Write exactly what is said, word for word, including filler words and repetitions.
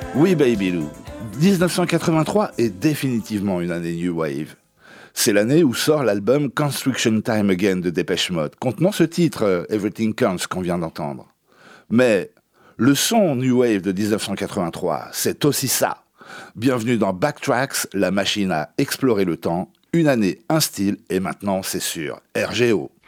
Oui, Baby Lou, dix-neuf cent quatre-vingt-trois est définitivement une année New Wave. C'est l'année où sort l'album Construction Time Again de Depeche Mode, contenant ce titre euh, Everything Counts qu'on vient d'entendre. Mais le son New Wave de dix-neuf cent quatre-vingt-trois, c'est aussi ça. Bienvenue dans Backtracks, la machine à explorer le temps. Une année, un style, et maintenant c'est sur R G O.